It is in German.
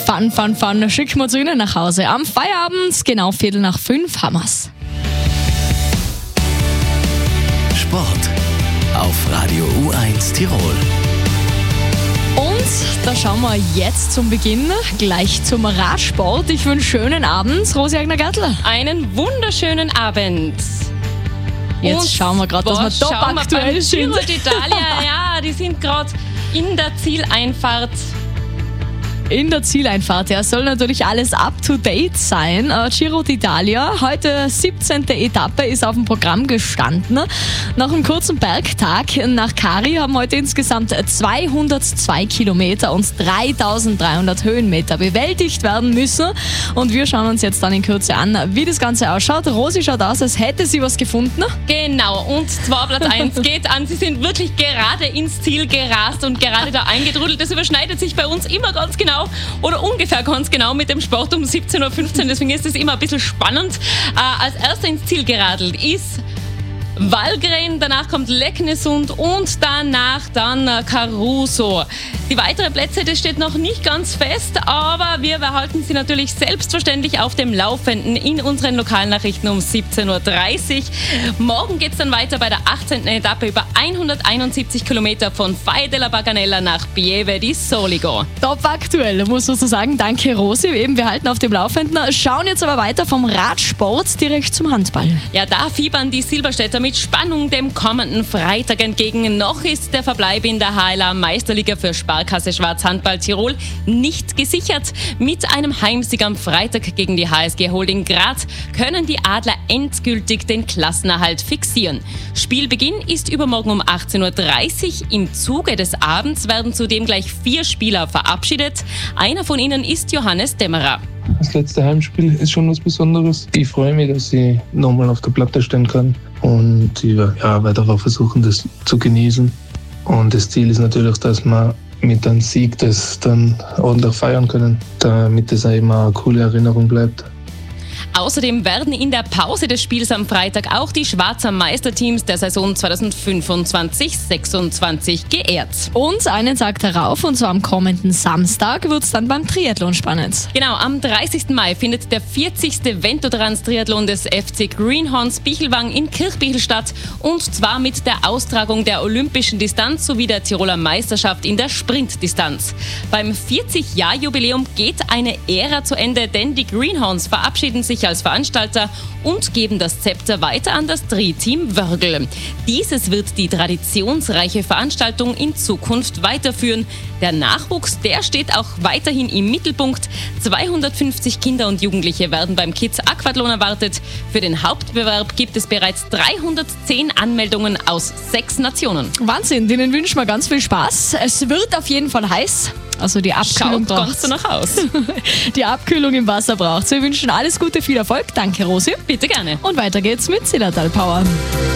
Fun. Schicken wir zu Ihnen nach Hause. Am Feierabend, genau 4:45 haben wir's. Sport auf Radio U1 Tirol. Und da schauen wir jetzt zum Beginn gleich zum Radsport. Ich wünsche schönen Abend, Rosi Agner-Gertler. Einen wunderschönen Abend. Jetzt und schauen wir gerade, dass wir top aktuell sind. Giro d'Italia, ja, die sind gerade in der Zieleinfahrt. In der Zieleinfahrt, ja, soll natürlich alles up-to-date sein. Giro d'Italia, heute 17. Etappe, ist auf dem Programm gestanden. Nach einem kurzen Bergtag nach Kari haben heute insgesamt 202 Kilometer und 3300 Höhenmeter bewältigt werden müssen. Und wir schauen uns jetzt dann in Kürze an, wie das Ganze ausschaut. Rosi schaut aus, als hätte sie was gefunden. Genau, und zwar Platz 1 geht an. Sie sind wirklich gerade ins Ziel gerast und gerade da eingetrudelt. Das überschneidet sich bei uns immer ganz genau oder ungefähr ganz genau mit dem Sport um 17:15 Uhr. Deswegen ist es immer ein bisschen spannend. Als erster ins Ziel geradelt ist Valgren, danach kommt Leknesund und danach dann Caruso. Die weiteren Plätze, das steht noch nicht ganz fest, aber wir behalten Sie natürlich selbstverständlich auf dem Laufenden in unseren Lokalnachrichten um 17:30 Uhr. Morgen geht es dann weiter bei der 18. Etappe über 171 Kilometer von Valle della Baganella nach Pieve di Soligo. Top aktuell, muss man so sagen. Danke, Rosi. Eben, wir halten auf dem Laufenden. Schauen jetzt aber weiter vom Radsport direkt zum Handball. Ja, da fiebern die Silberstädter mit Spannung dem kommenden Freitag entgegen. Noch ist der Verbleib in der HLA Meisterliga für Sparkasse Schwarz-Handball Tirol nicht gesichert. Mit einem Heimsieg am Freitag gegen die HSG Holding Graz können die Adler endgültig den Klassenerhalt fixieren. Spielbeginn ist übermorgen um 18:30 Uhr. Im Zuge des Abends werden zudem gleich 4 Spieler verabschiedet. Einer von ihnen ist Johannes Dämmerer. Das letzte Heimspiel ist schon was Besonderes. Ich freue mich, dass ich nochmal auf der Platte stehen kann und ich werde auch versuchen, das zu genießen. Und das Ziel ist natürlich, dass wir mit einem Sieg das dann ordentlich feiern können, damit es auch immer eine coole Erinnerung bleibt. Außerdem werden in der Pause des Spiels am Freitag auch die Schwarzer Meisterteams der Saison 2025/26 geehrt. Und einen Tag darauf, und zwar am kommenden Samstag, wird es dann beim Triathlon spannend. Genau, am 30. Mai findet der 40. Ventotrans-Triathlon des FC Greenhorns Bichelwang in Kirchbichl statt. Und zwar mit der Austragung der olympischen Distanz sowie der Tiroler Meisterschaft in der Sprintdistanz. Beim 40-Jahr-Jubiläum geht eine Ära zu Ende, denn die Greenhorns verabschieden sich als Veranstalter und geben das Zepter weiter an das Tri-Team Wörgl. Dieses wird die traditionsreiche Veranstaltung in Zukunft weiterführen. Der Nachwuchs, der steht auch weiterhin im Mittelpunkt. 250 Kinder und Jugendliche werden beim Kids Aquathlon erwartet. Für den Hauptbewerb gibt es bereits 310 Anmeldungen aus 6 Nationen. Wahnsinn, denen wünschen wir ganz viel Spaß. Es wird auf jeden Fall heiß. Also die Abkühlung braucht. Schaut ganz danach aus. Die Abkühlung im Wasser braucht. Wir wünschen alles Gute, viel Erfolg. Danke, Rosi. Bitte gerne. Und weiter geht's mit Zillertal Power.